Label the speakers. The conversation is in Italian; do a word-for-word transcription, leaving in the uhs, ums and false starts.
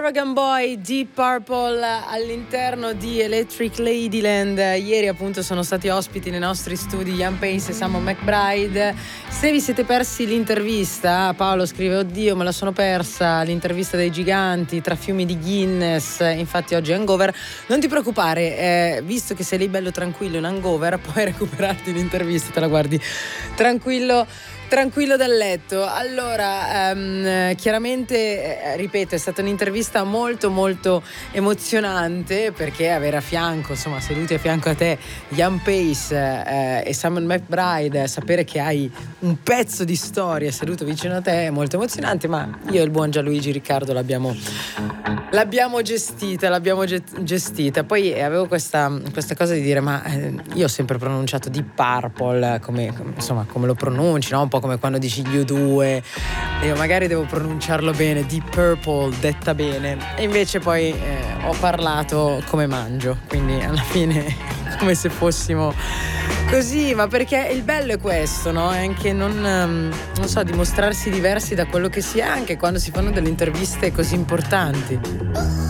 Speaker 1: Aragon Boy, Deep Purple all'interno di Electric Ladyland. Ieri appunto sono stati ospiti nei nostri studi Ian Pace e Simon McBride. Se vi siete persi l'intervista, Paolo scrive: oddio, me la sono persa l'intervista dei giganti tra fiumi di Guinness, infatti oggi è hangover. Non ti preoccupare, eh, visto che sei lì bello tranquillo in hangover, puoi recuperarti l'intervista, te la guardi tranquillo tranquillo dal letto. Allora, um, chiaramente, eh, ripeto, è stata un'intervista molto molto emozionante, perché avere a fianco, insomma, seduti a fianco a te Ian Pace eh, e Simon McBride, sapere che hai un pezzo di storia seduto vicino a te è molto emozionante. Ma io e il buon Gianluigi Riccardo l'abbiamo l'abbiamo gestita, l'abbiamo gestita. Poi avevo questa, questa cosa di dire, ma eh, io ho sempre pronunciato Deep Purple come, come, insomma, come lo pronunci, no? Un po' come quando dici gli U due, io magari devo pronunciarlo bene, Deep Purple detta bene, e invece poi eh, ho parlato come mangio, quindi alla fine come se fossimo così. Ma perché il bello è questo, no? È anche non, um, non so, dimostrarsi diversi da quello che si è, anche quando si fanno delle interviste così importanti.